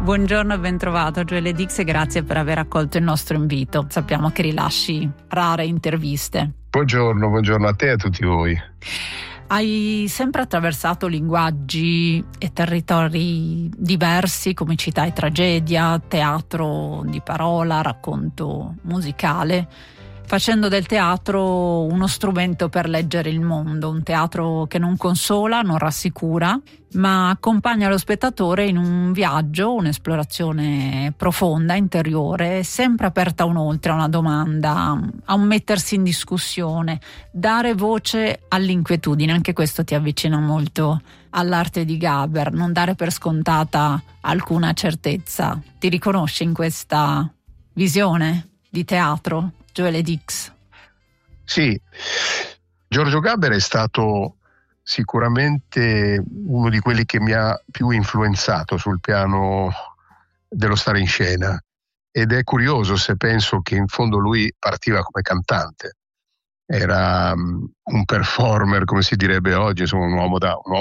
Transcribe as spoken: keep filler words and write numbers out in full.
Buongiorno e ben trovato Gioele Dix e grazie per aver accolto il nostro invito. Sappiamo che rilasci rare interviste. Buongiorno, buongiorno a te e a tutti voi. Hai sempre attraversato linguaggi e territori diversi, comicità e tragedia, teatro di parola, racconto musicale, facendo del teatro uno strumento per leggere il mondo, un teatro che non consola, non rassicura, ma accompagna lo spettatore in un viaggio, un'esplorazione profonda, interiore, sempre aperta a un oltre, a una domanda, a un mettersi in discussione, dare voce all'inquietudine. Anche questo ti avvicina molto all'arte di Gaber, non dare per scontata alcuna certezza. Ti riconosci in questa visione di teatro, Gioele Dix? Sì, Giorgio Gaber è stato sicuramente uno di quelli che mi ha più influenzato sul piano dello stare in scena, ed è curioso se penso che in fondo lui partiva come cantante, era um, un performer, come si direbbe oggi, insomma un uomo da un uomo